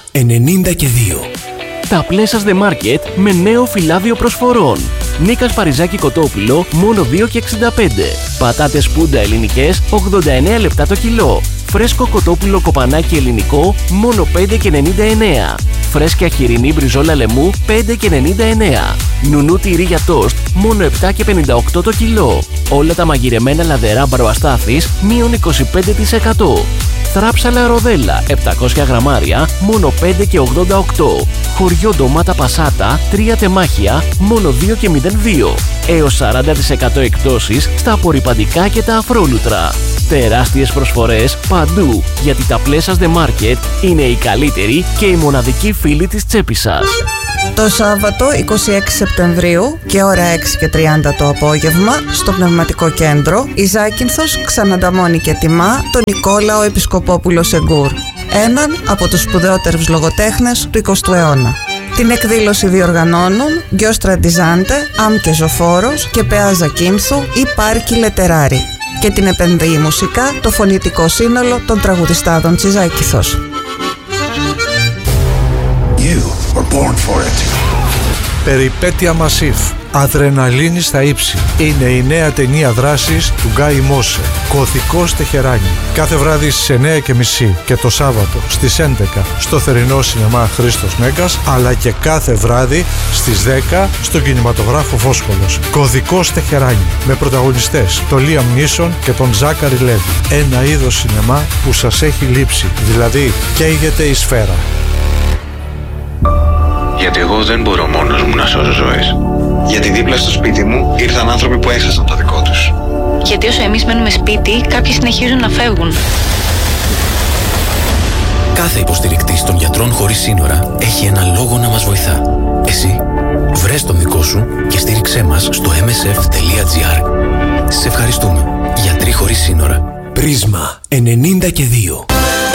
92. Τα Πλέσας The Market με νέο φυλάδιο προσφορών. Νίκας Παριζάκη κοτόπουλο μόνο 2,65. Πατάτες πούντα ελληνικές 89 λεπτά το κιλό. Φρέσκο κοτόπουλο κοπανάκι ελληνικό μόνο 5,99. Φρέσκια χοιρινή μπριζόλα λεμού 5,99. Νουνού τυρί για τόστ μόνο 7,58 το κιλό. Όλα τα μαγειρεμένα λαδερά μπαροαστάθης μείον 25%. Θράψαλα ροδέλα 700 γραμμάρια μόνο 5,88. Χωριό ντομάτα πασάτα 3 τεμάχια μόνο 2,02. Έως 40% εκπτώσεις στα απορρυπαντικά και τα αφρόλουτρα. Τεράστιες προσφορές παντού, γιατί τα Πλέσας The Market είναι οι καλύτεροι και οι μοναδικοί φίλοι της τσέπης σας. Το Σάββατο 26 Σεπτεμβρίου και ώρα 6:30 το απόγευμα στο Πνευματικό Κέντρο η Ζάκυνθος ξανανταμώνει και τιμά τον Νικόλαο Επισκοπόπουλο Σεγκούρ, έναν από τους σπουδαιότερους λογοτέχνες του 20ου αιώνα. Την εκδήλωση διοργανώνουν Γκιόστρα Ντιζάντε, Άμκε Ζωφόρος και Πεά Ζακίνθου ή Πάρκι Λετεράρι, και την επενδύει μουσικά το φωνητικό σύνολο των τραγουδιστάδων της Ζάκυνθος. Περιπέτεια Μασίφ. Αδρεναλίνη στα ύψη. Είναι η νέα ταινία δράσης του Γκάι Μόσε. Κωδικός Τεχεράνι. Κάθε βράδυ στις 9:30 και το Σάββατο στις 11 στο θερινό σινεμά Χρήστος Μέγκας, αλλά και κάθε βράδυ στις 10 στον κινηματογράφο Φόσχολος. Κωδικός Τεχεράνι. Με πρωταγωνιστές τον Λίαμ Νίσον και τον Ζάκαρη Λέβι. Ένα είδος σινεμά που σας έχει λείψει. Δηλαδή καίγεται η σφαίρα. Γιατί εγώ δεν μπορώ μόνος μου να σώσω ζωές. Γιατί δίπλα στο σπίτι μου ήρθαν άνθρωποι που έχασαν το δικό τους. Γιατί όσο εμείς μένουμε σπίτι, κάποιοι συνεχίζουν να φεύγουν. Κάθε υποστηρικτής των Γιατρών Χωρίς Σύνορα έχει ένα λόγο να μας βοηθά. Εσύ, βρες τον δικό σου και στήριξέ μας στο msf.gr. Σε ευχαριστούμε. Γιατροί Χωρίς Σύνορα. Πρίσμα 92.